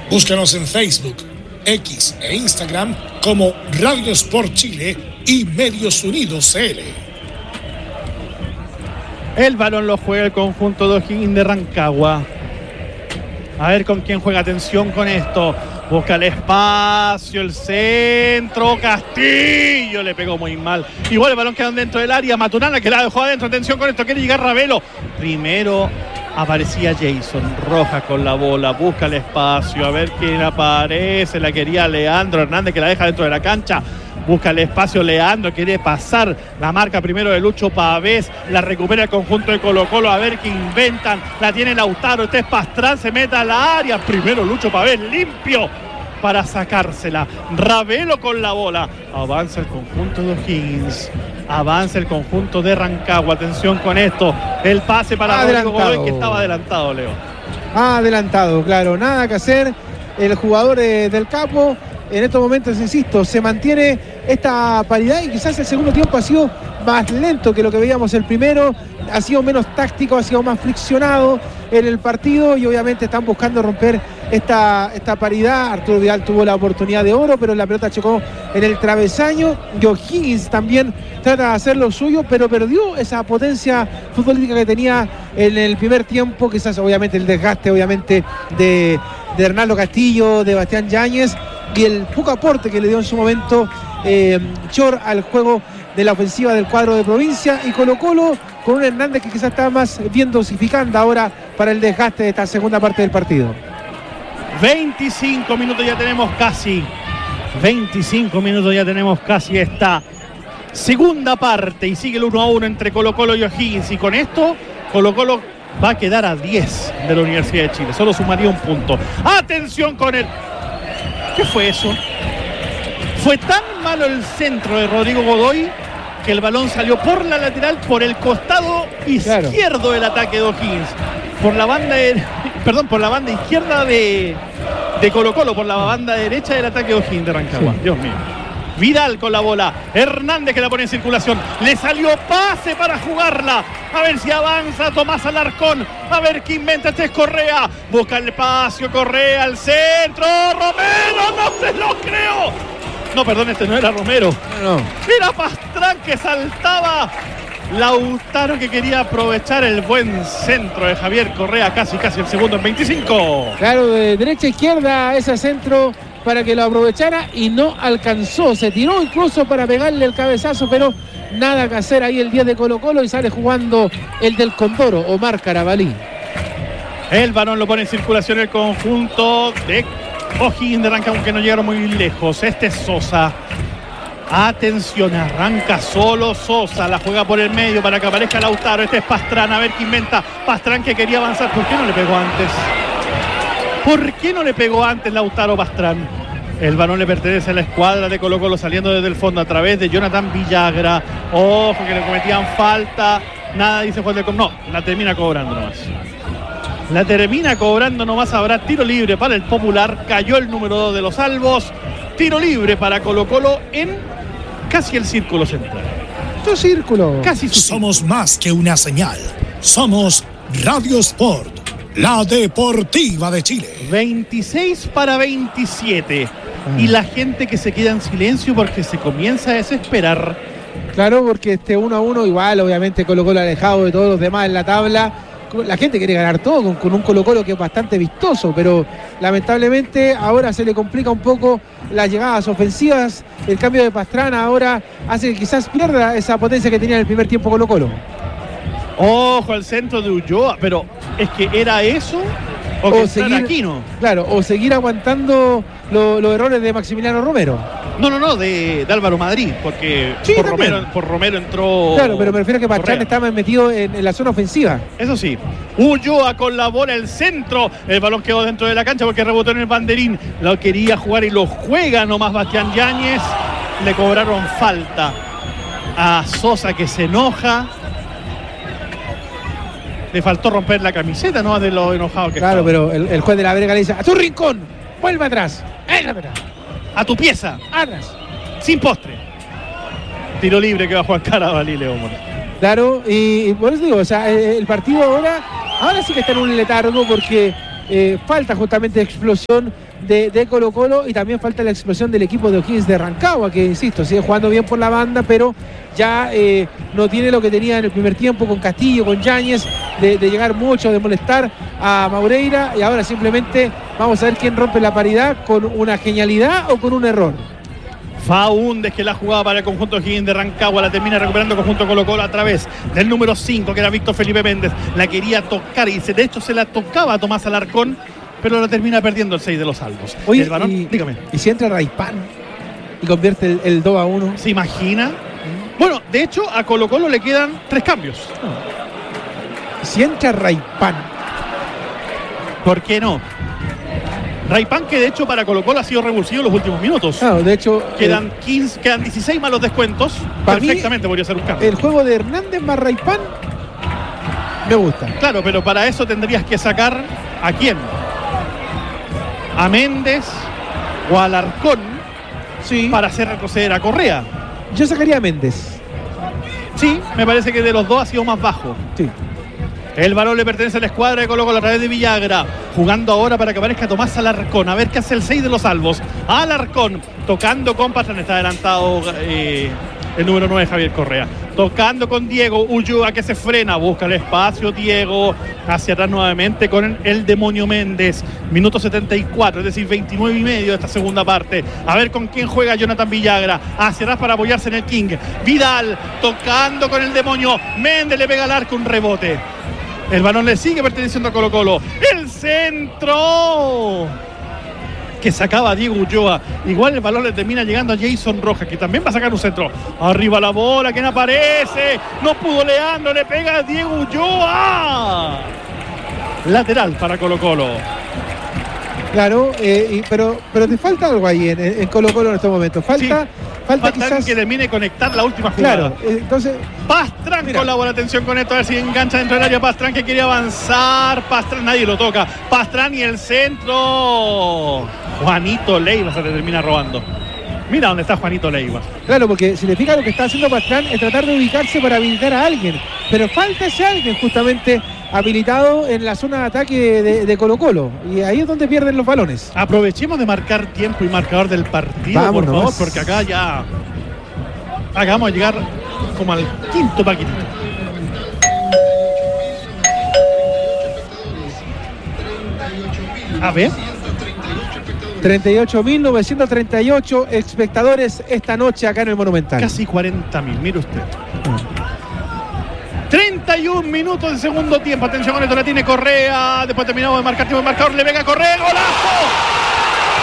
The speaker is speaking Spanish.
Búscanos en Facebook, X e Instagram como Radio Sport Chile y Medios Unidos CL. El balón lo juega el conjunto de O'Higgins de Rancagua. A ver con quién juega. Atención con esto. Busca el espacio, el centro. Castillo le pegó muy mal. Igual el balón queda dentro del área. Maturana que la dejó adentro. Atención con esto. Quiere llegar Ravelo. Primero aparecía Jason Rojas con la bola. Busca el espacio. A ver quién aparece. La quería Leandro Hernández que la deja dentro de la cancha. Busca el espacio Leandro, quiere pasar la marca primero de Lucho Pavés, la recupera el conjunto de Colo-Colo, a ver qué inventan, la tiene Lautaro, este es Pastrán, se mete a la área, primero Lucho Pavés, limpio para sacársela, Ravelo con la bola, avanza el conjunto de O'Higgins, avanza el conjunto de Rancagua, atención con esto, el pase para Rodrigo Godoy que estaba adelantado, Leo. Adelantado, claro, nada que hacer, el jugador del Capo. En estos momentos, insisto, se mantiene esta paridad y quizás el segundo tiempo ha sido más lento que lo que veíamos el primero, ha sido menos táctico, ha sido más friccionado en el partido y obviamente están buscando romper esta paridad. Arturo Vidal tuvo la oportunidad de oro, pero la pelota chocó en el travesaño y O'Higgins también trata de hacer lo suyo, pero perdió esa potencia futbolística que tenía en el primer tiempo, quizás obviamente el desgaste obviamente de Hernando Castillo, de Bastián Yáñez y el poco aporte que le dio en su momento Chor al juego de la ofensiva del cuadro de provincia y Colo-Colo con un Hernández que quizás está más bien dosificando ahora para el desgaste de esta segunda parte del partido. 25 minutos ya tenemos casi. 25 minutos ya tenemos casi esta segunda parte y sigue el 1-1 entre Colo-Colo y O'Higgins y con esto Colo-Colo va a quedar a 10 de la Universidad de Chile, solo sumaría un punto. Atención con él. ¿Qué fue eso? Fue tan malo el centro de Rodrigo Godoy que el balón salió por la lateral, por el costado izquierdo del ataque de O'Higgins. Por la banda por la banda izquierda de Colo-Colo, por la banda derecha del ataque de O'Higgins de Rancagua. Sí. Dios mío. Vidal con la bola, Hernández que la pone en circulación, le salió pase para jugarla, a ver si avanza Tomás Alarcón, a ver qué inventa, este es Correa, busca el espacio, Correa al centro, Romero, no te lo creo, no, perdón, este no era Romero, no. Era Pastrán que saltaba, Lautaro que quería aprovechar el buen centro de Javier Correa, casi el segundo en 25. Claro, de derecha a izquierda ese centro para que lo aprovechara y no alcanzó, se tiró incluso para pegarle el cabezazo, pero nada que hacer ahí el 10 de Colo-Colo y sale jugando el del Condoro, Omar Carabalí. El balón lo pone en circulación el conjunto de O'Higgins de Rancagua, aunque no llegaron muy lejos. Este es Sosa. Atención, arranca solo Sosa, la juega por el medio para que aparezca Lautaro. Este es Pastrán, a ver qué inventa. Pastrán que quería avanzar, ¿por qué no le pegó antes? ¿Por qué no le pegó antes Lautaro Pastrán? El balón le pertenece a la escuadra de Colo-Colo saliendo desde el fondo a través de Jonathan Villagra. Ojo que le cometían falta. Nada dice Juan del Com. No, la termina cobrando nomás. La termina cobrando nomás. Habrá tiro libre para el Popular. Cayó el número 2 de los Albos. Tiro libre para Colo-Colo en casi el círculo central. Su círculo. Casi su Somos círculo. Más que una señal. Somos Radio Sport, la deportiva de Chile. 26-27. Y la gente que se queda en silencio porque se comienza a desesperar. Claro, porque 1-1 igual, obviamente Colo-Colo alejado de todos los demás en la tabla. La gente quiere ganar todo con un Colo-Colo que es bastante vistoso, pero lamentablemente ahora se le complica un poco las llegadas ofensivas. El cambio de Pastrana ahora hace que quizás pierda esa potencia que tenía en el primer tiempo Colo-Colo. Ojo al centro de Ulloa, pero es que era eso o seguir Aquino. Claro, o seguir aguantando los errores de Maximiliano Romero. No, de Álvaro Madrid, porque sí, por Romero entró. Claro, pero me refiero a que Pastrana estaba metido en la zona ofensiva. Eso sí. Ulloa con la bola al centro. El balón quedó dentro de la cancha porque rebotó en el banderín. Lo quería jugar y lo juega nomás Bastián Yáñez. Le cobraron falta a Sosa que se enoja. Le faltó romper la camiseta, ¿no? De lo enojado que claro, estaba. Pero el juez de la verga le dice: ¡a tu rincón! ¡Vuelve atrás! ¡A tu pieza! ¡Atrás! Sin postre. Tiro libre que va a jugar Carabalí, Leo Mora. Claro, y por eso digo, o sea, el partido ahora sí que está en un letargo porque falta justamente explosión de Colo-Colo y también falta la explosión del equipo de O'Higgins de Rancagua, que insisto, sigue jugando bien por la banda, pero ya no tiene lo que tenía en el primer tiempo con Castillo, con Yáñez, de llegar mucho, de molestar a Maureira, y ahora simplemente vamos a ver quién rompe la paridad con una genialidad o con un error. Faúndez, que la jugaba para el conjunto O'Higgins de Rancagua, la termina recuperando el conjunto Colo-Colo a través del número 5, que era Víctor Felipe Méndez. La quería tocar y de hecho se la tocaba a Tomás Alarcón, pero la termina perdiendo el 6 de los Albos. Oye, el balón, dígame. ¿Y si entra Raipán y convierte el 2-1? ¿Se imagina? Bueno, de hecho a Colo-Colo le quedan 3 cambios. Si entra Raipán, ¿por qué no? Raipán, que de hecho para Colo-Colo ha sido revulsivo en los últimos minutos. Claro, de hecho quedan 16 más los descuentos. Perfectamente podría ser un cambio. El juego de Hernández más Raipán me gusta. Claro, pero para eso tendrías que sacar ¿a quién? ¿A Méndez o a Alarcón? Sí. Para hacer retroceder a Correa. Yo sacaría a Méndez. Sí, me parece que de los dos ha sido más bajo. Sí. El balón le pertenece a la escuadra de Colo-Colo a través de Villagra. Jugando ahora para que aparezca Tomás Alarcón. A ver qué hace el 6 de los Albos. Alarcón tocando con Pastrana. Está adelantado el número 9, Javier Correa. Tocando con Diego Ulloa, que se frena. Busca el espacio Diego. Hacia atrás nuevamente con el demonio Méndez. Minuto 74, es decir, 29 y medio de esta segunda parte. A ver con quién juega Jonathan Villagra. Hacia atrás para apoyarse en el King. Vidal tocando con el demonio. Méndez le pega al arco, un rebote. El balón le sigue perteneciendo a Colo-Colo. ¡El centro! Que sacaba Diego Ulloa. Igual el balón le termina llegando a Jason Rojas, que también va a sacar un centro. Arriba la bola, ¿quién aparece? No pudo Leandro, le pega a Diego Ulloa. Lateral para Colo-Colo. Claro, pero te falta algo ahí en Colo-Colo en estos momentos. Falta quizás que termine de conectar la última jugada. Claro, entonces Pastrán colabora, atención con esto, a ver si engancha dentro del área. Pastrán, que quiere avanzar. Pastrán, nadie lo toca. Pastrán y el centro. Juanito Leiva se le termina robando. Mira dónde está Juanito Leiva. Claro, porque si le fija, lo que está haciendo Pastrán es tratar de ubicarse para habilitar a alguien. Pero falta ese alguien justamente habilitado en la zona de ataque de Colo-Colo. Y ahí es donde pierden los balones. Aprovechemos de marcar tiempo y marcador del partido, vamos, por favor, nomás. porque acá ya acabamos de llegar como al quinto paquetito. A ver. 38.938 espectadores esta noche acá en el Monumental. Casi 40.000, mire usted. 31 minutos de segundo tiempo. Atención con esto, la tiene Correa. Después terminamos de marcar tiempo de marcador. Le pega a Correa. ¡Golazo!